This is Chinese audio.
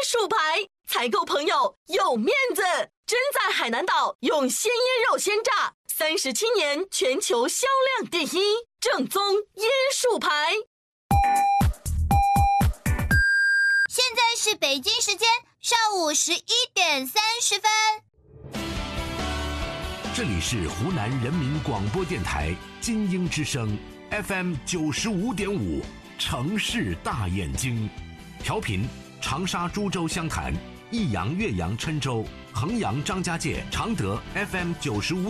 薯排，采购朋友有面子，真在海南岛用鲜腌肉鲜炸，37年全球销量第一，正宗腌薯排。 现在是北京时间上午11点30分。 这里是湖南人民广播电台金鹰之声 FM 95.5，城市大眼睛，调频长沙、株洲、湘潭、益阳、岳阳、郴州、衡阳、张家界、常德 FM 95.5。